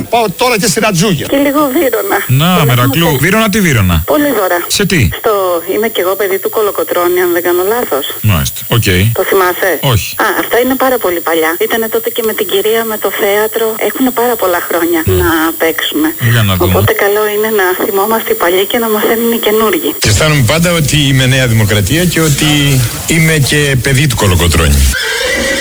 πάω τώρα και στη Ρατζούγια. Και λίγο Βύρωνα. Να, Μερακλού. Βύρωνα τι Βύρωνα? Πολύ δώρα. Σε τι? Είμαι κι εγώ παιδί του Κολοκοτρώνη, αν δεν κάνω λάθος. Μάλιστα, οκ. Το θυμάσαι? Όχι. Αυτά είναι πάρα πολύ παλιά. Ήτανε τότε και με την κυρία με το θέατρο. Έχουν πάρα πολλά χρόνια να παίξουμε. Για να δούμε. Οπότε καλό είναι να θυμόμαστε οι παλιοί και να μαθαίνουν οι καινούργοι. Και αισθάνομαι πάντα ότι είμαι Νέα Δημοκρατία και ότι είμαι και παιδί του Κολοκοτρώνη.